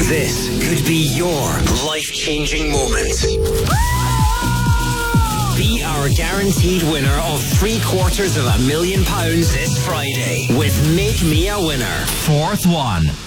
This could be your life-changing moment. Be our guaranteed winner of £750,000 this Friday with Make Me a Winner. Fourth one.